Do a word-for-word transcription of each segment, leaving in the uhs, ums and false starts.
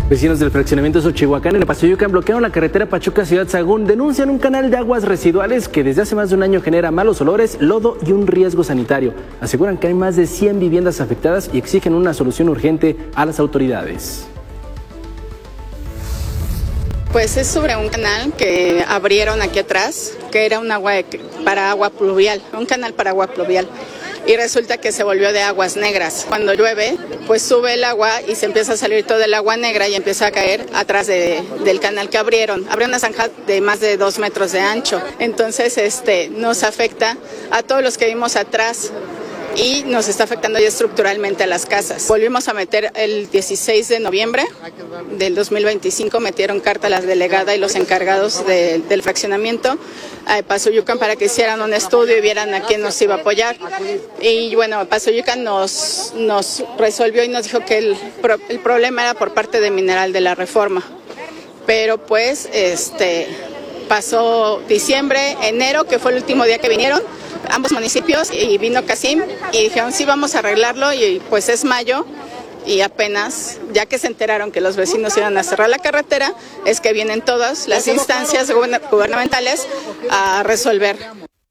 Vecinos del fraccionamiento Xochihuacán en Pasoyucan bloquearon la carretera Pachuca-Ciudad Sagún. Denuncian un canal de aguas residuales que desde hace más de un año genera malos olores, lodo y un riesgo sanitario. Aseguran que hay más de cien viviendas afectadas y exigen una solución urgente a las autoridades. Pues es sobre un canal que abrieron aquí atrás, que era un agua para agua pluvial, un canal para agua pluvial. Y resulta que se volvió de aguas negras. Cuando llueve, pues sube el agua y se empieza a salir todo el agua negra y empieza a caer atrás de, del canal que abrieron. Abrió una zanja de más de dos metros de ancho. Entonces, este, nos afecta a todos los que vimos atrás y nos está afectando ya estructuralmente a las casas. Volvimos a meter el dieciséis de noviembre del dos mil veinticinco, metieron carta a la delegada y los encargados de, del fraccionamiento a Pasoyucan para que hicieran un estudio y vieran a quién nos iba a apoyar. Y bueno, Pasoyucan nos, nos resolvió y nos dijo que el, el problema era por parte de Mineral de la Reforma. Pero pues este pasó diciembre, enero, que fue el último día que vinieron ambos municipios, y vino Casim y dijeron sí, vamos a arreglarlo, y pues es mayo y apenas, ya que se enteraron que los vecinos iban a cerrar la carretera, es que vienen todas las instancias gubernamentales a resolver.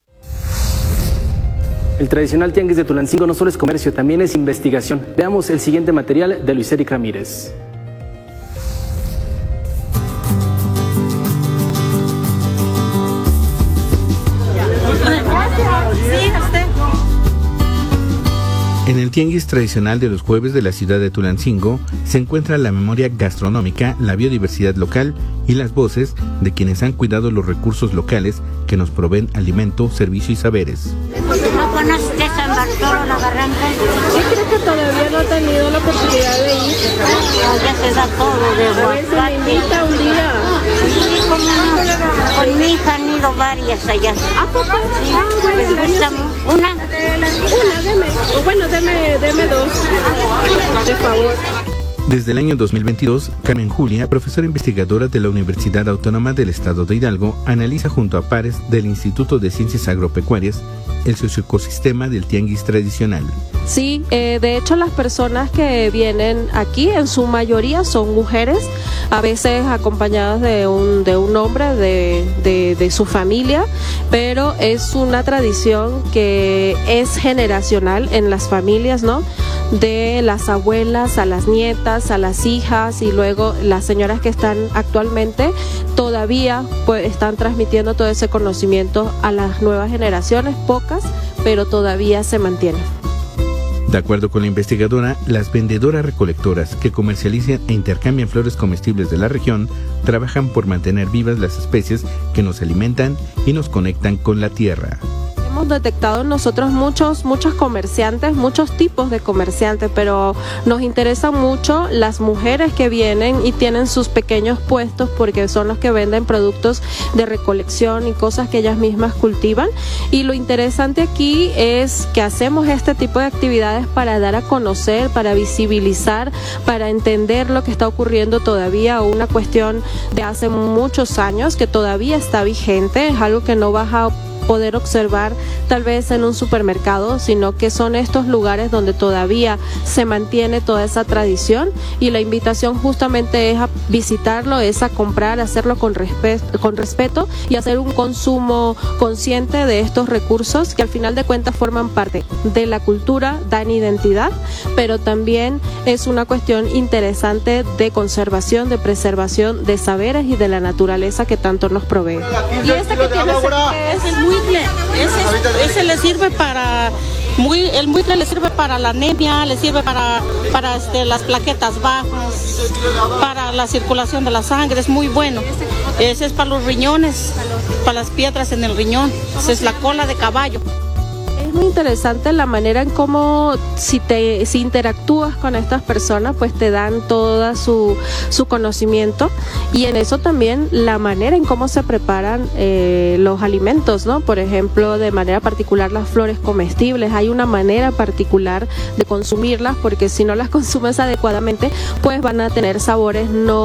El tradicional tianguis de Tulancingo no solo es comercio, también es investigación. Veamos el siguiente material de Luis Eric Ramírez. En el tianguis tradicional de los jueves de la ciudad de Tulancingo se encuentra la memoria gastronómica, la biodiversidad local y las voces de quienes han cuidado los recursos locales que nos proveen alimento, servicio y saberes. ¿No conoces San Bartolo, la Barranca? Sí, creo que todavía no he tenido la oportunidad de ir. Allá se da todo de aguacate. A ver si me invita un día. Sí, como no. Con mi hija han ido varias allá. ¿A poco? Sí, Ah, bueno, les gusta una. una. Una, deme. Bueno, deme, deme dos, de favor. Desde el año dos mil veintidós, Carmen Julia, profesora investigadora de la Universidad Autónoma del Estado de Hidalgo, analiza junto a pares del Instituto de Ciencias Agropecuarias el socioecosistema del tianguis tradicional. Sí, eh, de hecho las personas que vienen aquí en su mayoría son mujeres, a veces acompañadas de un, de un hombre de, de, de su familia, pero es una tradición que es generacional en las familias, ¿no? De las abuelas a las nietas, a las hijas, y luego las señoras que están actualmente todavía pues están transmitiendo todo ese conocimiento a las nuevas generaciones, pocas, pero todavía se mantienen. De acuerdo con la investigadora, las vendedoras recolectoras que comercializan e intercambian flores comestibles de la región trabajan por mantener vivas las especies que nos alimentan y nos conectan con la tierra. Hemos detectado nosotros muchos, muchos comerciantes, muchos tipos de comerciantes, pero nos interesan mucho las mujeres que vienen y tienen sus pequeños puestos porque son los que venden productos de recolección y cosas que ellas mismas cultivan. Y lo interesante aquí es que hacemos este tipo de actividades para dar a conocer, para visibilizar, para entender lo que está ocurriendo todavía, una cuestión de hace muchos años que todavía está vigente, es algo que no vas a poder observar tal vez en un supermercado, sino que son estos lugares donde todavía se mantiene toda esa tradición, y la invitación justamente es a visitarlo, es a comprar, hacerlo con, respe- con respeto y hacer un consumo consciente de estos recursos que al final de cuentas forman parte de la cultura, dan identidad, pero también es una cuestión interesante de conservación, de preservación de saberes y de la naturaleza que tanto nos provee. Y este que tienes es el muy Ese, ese le sirve para muy, el muitle le sirve para la anemia, le sirve para, para este, las plaquetas bajas, para la circulación de la sangre, es muy bueno. Ese es para los riñones, para las piedras en el riñón, esa es la cola de caballo. Es muy interesante la manera en cómo si te si interactúas con estas personas pues te dan todo su, su conocimiento, y en eso también la manera en cómo se preparan eh, los alimentos, ¿no? Por ejemplo, de manera particular las flores comestibles, hay una manera particular de consumirlas porque si no las consumes adecuadamente pues van a tener sabores no